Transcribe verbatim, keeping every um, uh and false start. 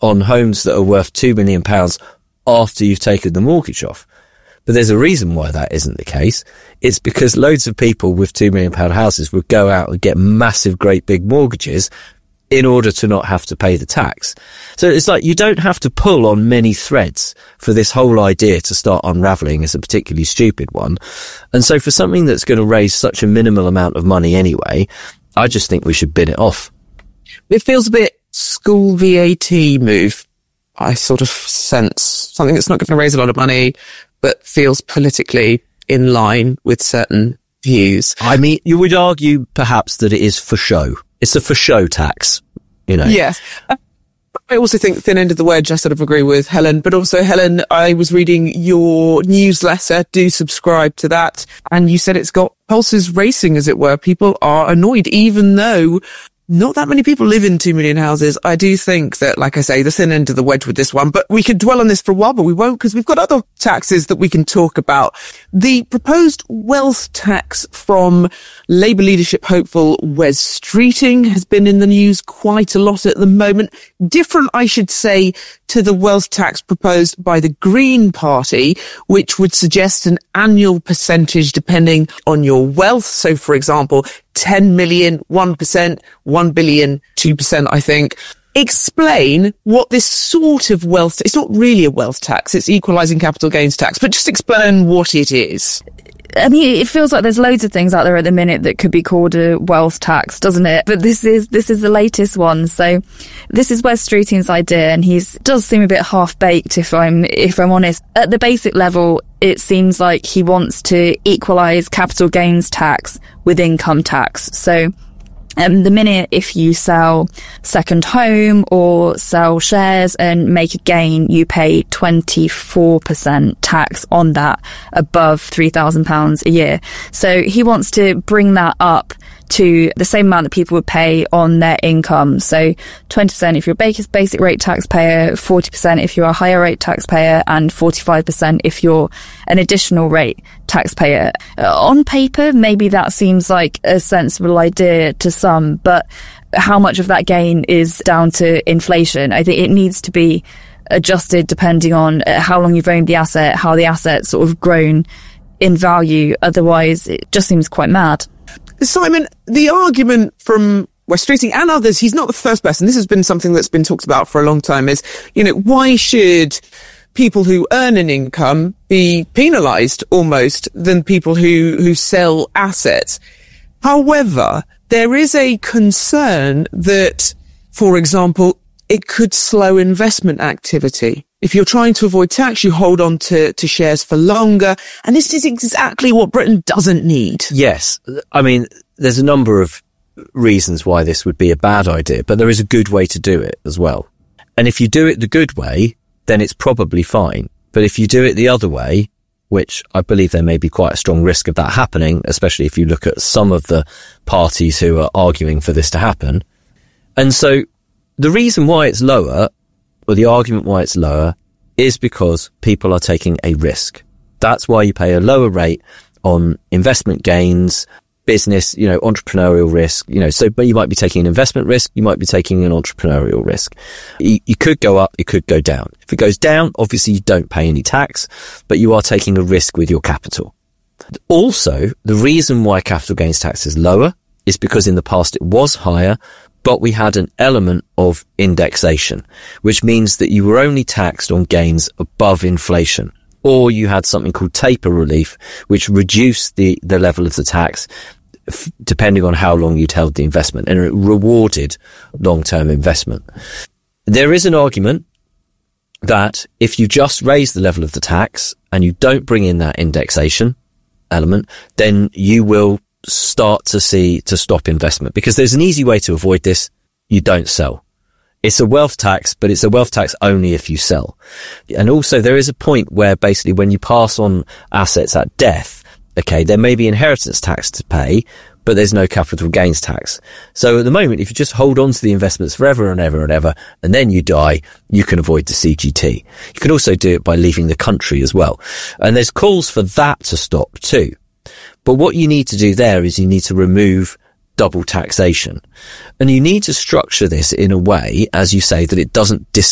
on homes that are worth two million pounds after you've taken the mortgage off. But there's a reason why that isn't the case. It's because loads of people with two million pound houses would go out and get massive, great big mortgages in order to not have to pay the tax. So it's like you don't have to pull on many threads for this whole idea to start unraveling as a particularly stupid one. And so for something that's going to raise such a minimal amount of money anyway, I just think we should bin it off. It feels a bit school V A T move. I sort of sense something that's not going to raise a lot of money, but feels politically in line with certain views. I mean, you would argue perhaps that it is for show. It's a for show tax, you know. Yes. I also think thin end of the wedge, I sort of agree with Helen, but also Helen, I was reading your newsletter. Do subscribe to that. And you said it's got pulses racing, as it were. People are annoyed, even though not that many people live in two million houses. I do think that, like I say, the thin end of the wedge with this one, but we could dwell on this for a while, but we won't because we've got other taxes that we can talk about. The proposed wealth tax from Labour leadership hopeful Wes Streeting has been in the news quite a lot at the moment. Different, I should say, to the wealth tax proposed by the Green Party, which would suggest an annual percentage depending on your wealth. So, for example, ten million, one percent, one billion, two percent, I think. Explain what this sort of wealth, it's not really a wealth tax, it's equalising capital gains tax, but just explain what it is. I mean, it feels like there's loads of things out there at the minute that could be called a wealth tax, doesn't it? But this is this is the latest one. So this is Wes Streeting's idea, and he's does seem a bit half baked, if I'm if I'm honest. At the basic level, it seems like he wants to equalise capital gains tax with income tax. So Um, the minute if you sell second home or sell shares and make a gain, you pay twenty-four percent tax on that above three thousand pounds a year. So he wants to bring that up to the same amount that people would pay on their income. So twenty percent if you're a basic rate taxpayer, forty percent if you're a higher rate taxpayer, and forty-five percent if you're an additional rate taxpayer. Uh, on paper, maybe that seems like a sensible idea to some, but how much of that gain is down to inflation? I think it needs to be adjusted depending on how long you've owned the asset, how the asset's sort of grown in value. Otherwise, it just seems quite mad. Simon, the argument from Wes Streeting and others, he's not the first person, this has been something that's been talked about for a long time, is, you know, why should people who earn an income be penalised almost than people who, who sell assets? However, there is a concern that, for example, it could slow investment activity. If you're trying to avoid tax, you hold on to, to shares for longer. And this is exactly what Britain doesn't need. Yes. I mean, there's a number of reasons why this would be a bad idea, but there is a good way to do it as well. And if you do it the good way, then it's probably fine. But if you do it the other way, which I believe there may be quite a strong risk of that happening, especially if you look at some of the parties who are arguing for this to happen. And so the reason why it's lower, or the argument why it's lower, is because people are taking a risk. That's why you pay a lower rate on investment gains, business, you know, entrepreneurial risk, you know, so, but you might be taking an investment risk, you might be taking an entrepreneurial risk. You, you could go up, it could go down. If it goes down, obviously you don't pay any tax, but you are taking a risk with your capital. Also, the reason why capital gains tax is lower is because in the past it was higher, but we had an element of indexation, which means that you were only taxed on gains above inflation. Or you had something called taper relief, which reduced the, the level of the tax f- depending on how long you'd held the investment, and it rewarded long-term investment. There is an argument that if you just raise the level of the tax and you don't bring in that indexation element, then you will start to see to stop investment, because there's an easy way to avoid this. You don't sell. It's a wealth tax, but it's a wealth tax only if you sell. And also there is a point where basically when you pass on assets at death, okay, there may be inheritance tax to pay, but there's no capital gains tax. So at the moment, if you just hold on to the investments forever and ever and ever, and then you die, you can avoid the C G T. You can also do it by leaving the country as well. And there's calls for that to stop too. But what you need to do there is you need to remove double taxation. And you need to structure this in a way, as you say, that it doesn't dis